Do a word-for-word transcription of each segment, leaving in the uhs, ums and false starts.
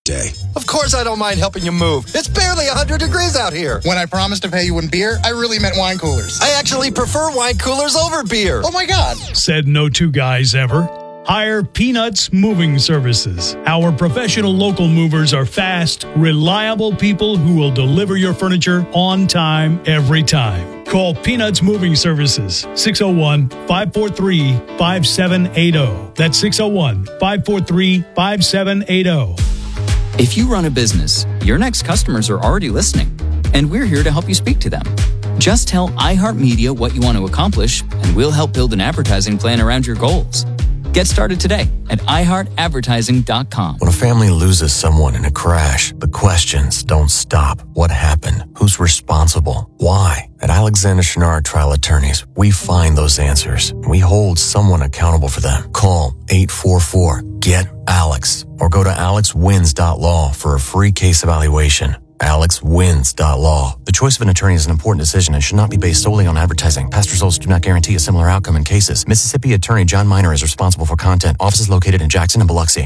Day. Of course I don't mind helping you move. It's barely one hundred degrees out here. When I promised to pay you in beer, I really meant wine coolers. I actually prefer wine coolers over beer. Oh my God. Said no two guys ever. Hire Peanuts Moving Services. Our professional local movers are fast, reliable people who will deliver your furniture on time, every time. Call Peanuts Moving Services, six oh one, five four three, five seven eight oh. That's six oh one, five four three, five seven eight oh. If you run a business, your next customers are already listening, and we're here to help you speak to them. Just tell iHeartMedia what you want to accomplish, and we'll help build an advertising plan around your goals. Get started today at i heart advertising dot com. When a family loses someone in a crash, the questions don't stop. What happened? Who's responsible? Why? At Alexander Shinard Trial Attorneys, we find those answers. We hold someone accountable for them. Call eight four four, G E T Alex or go to alex wins dot law for a free case evaluation. alex wins dot law. The choice of an attorney is an important decision and should not be based solely on advertising. Past results do not guarantee a similar outcome in cases. Mississippi Attorney John Miner is responsible for content. Office is located in Jackson and Biloxi.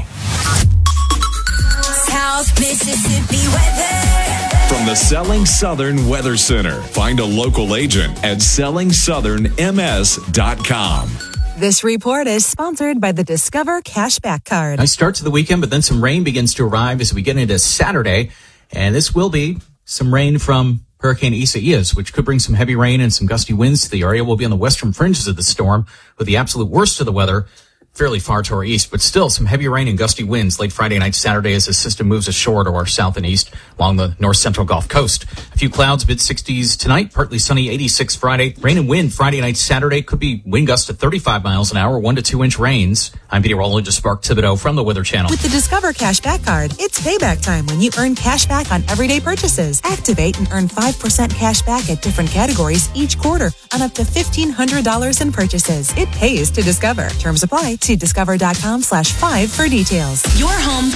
South Mississippi weather. From the Selling Southern Weather Center. Find a local agent at selling southern m s dot com. This report is sponsored by the Discover Cashback Card. Nice start to the weekend, but then some rain begins to arrive as we get into Saturday. And this will be some rain from Hurricane Isaias, which could bring some heavy rain and some gusty winds to the area. We'll be on the western fringes of the storm with the absolute worst of the weather fairly far to our east, but still some heavy rain and gusty winds late Friday night, Saturday as the system moves ashore to our south and east along the north central Gulf Coast. A few clouds, mid sixties tonight, partly sunny, eighty-six Friday. Rain and wind Friday night, Saturday could be wind gusts to thirty-five miles an hour, one to two inch rains. I'm meteorologist Mark Thibodeau from the Weather Channel. With the Discover Cashback Card, it's payback time when you earn cash back on everyday purchases. Activate and earn five percent cash back at different categories each quarter on up to fifteen hundred dollars in purchases. It pays to Discover. Terms apply. See discover dot com slash five for details. Your home